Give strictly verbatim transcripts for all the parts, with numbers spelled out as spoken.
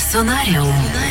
Персонаріум.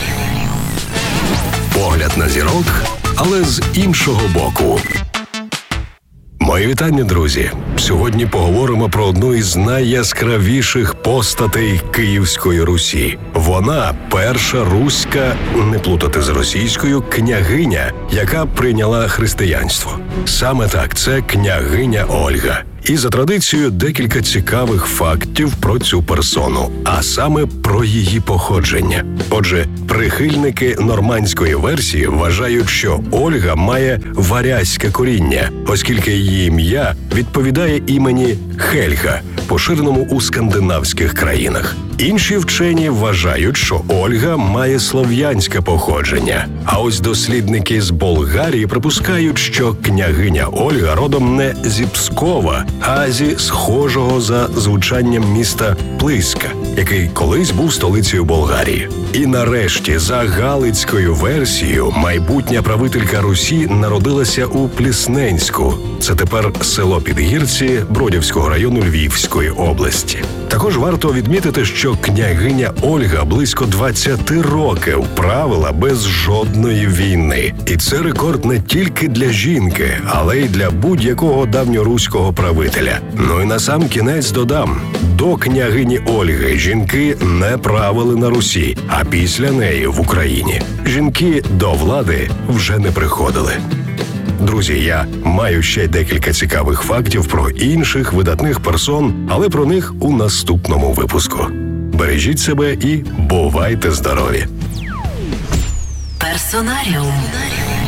Погляд на зірок, але з іншого боку. Мої вітання, друзі! Сьогодні поговоримо про одну із найяскравіших постатей Київської Русі. Вона – перша руська, не плутати з російською, княгиня, яка прийняла християнство. Саме так, це княгиня Ольга. І за традицією декілька цікавих фактів про цю персону, а саме про її походження. Отже, прихильники нормандської версії вважають, що Ольга має варязьке коріння, оскільки її ім'я відповідає імені Хельга, поширеному у скандинавських країнах. Інші вчені вважають, що Ольга має слов'янське походження. А ось дослідники з Болгарії припускають, що княгиня Ольга родом не зі Пскова, а зі схожого за звучанням міста Плиска, який колись був столицею Болгарії. І нарешті, за галицькою версією, майбутня правителька Русі народилася у Плісненську. Це тепер село Підгірці Бродівського району Львівської області. Також варто відмітити, що княгиня Ольга близько двадцять років правила без жодної війни. І це рекорд не тільки для жінки, але й для будь-якого давньоруського правителя. Ну і на сам кінець додам, до княгині Ольги жінки не правили на Русі, а після неї в Україні жінки до влади вже не приходили. Друзі, я маю ще декілька цікавих фактів про інших видатних персон, але про них у наступному випуску. Бережіть себе і бувайте здорові! Персонаріум.